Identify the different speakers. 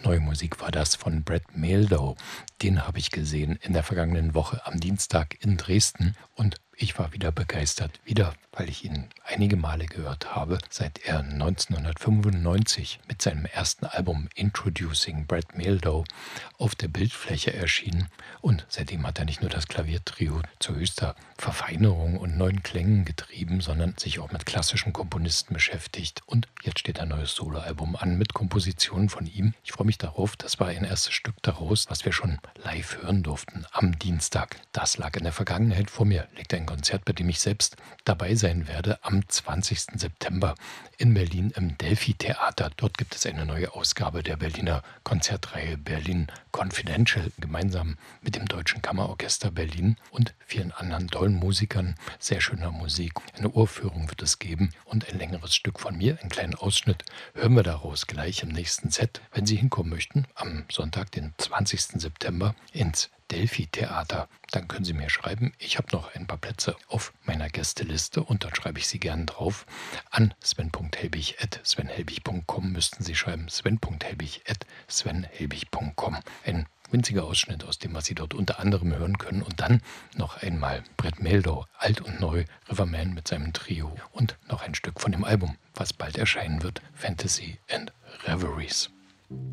Speaker 1: Neue Musik war das von Brad Mehldau. Den habe ich gesehen in der vergangenen Woche am Dienstag in Dresden und ich war wieder begeistert. Wieder, weil ich ihn einige Male gehört habe, seit er 1995 mit seinem ersten Album Introducing Brad Mehldau auf der Bildfläche erschien. Und seitdem hat er nicht nur das Klaviertrio zu höchster Verfeinerung und neuen Klängen getrieben, sondern sich auch mit klassischen Komponisten beschäftigt. Und jetzt steht ein neues Soloalbum an mit Kompositionen von ihm. Ich freue mich darauf. Das war ein erstes Stück daraus, was wir schon live hören durften am Dienstag. Das lag in der Vergangenheit. Vor mir liegt ein Konzert, bei dem ich selbst dabei sein werde am 20. September in Berlin im Delphi-Theater. Dort gibt es eine neue Ausgabe der Berliner Konzertreihe Berlin Confidential, gemeinsam mit dem Deutschen Kammerorchester Berlin und vielen anderen tollen Musikern, sehr schöner Musik. Eine Uraufführung wird es geben und ein längeres Stück von mir, einen kleinen Ausschnitt, hören wir daraus gleich im nächsten Set. Wenn Sie hinkommen möchten, am Sonntag, den 20. September, ins Delphi-Theater, dann können Sie mir schreiben. Ich habe noch ein paar Plätze auf meiner Gästeliste und dann schreibe ich Sie gerne drauf. An sven.helbig@svenhelbig.com müssten Sie schreiben, sven.helbig@svenhelbig.com. Ein winziger Ausschnitt aus dem, was Sie dort unter anderem hören können. Und dann noch einmal Brad Mehldau, alt und neu, Riverman mit seinem Trio und noch ein Stück von dem Album, was bald erscheinen wird, Fantasy and Reveries.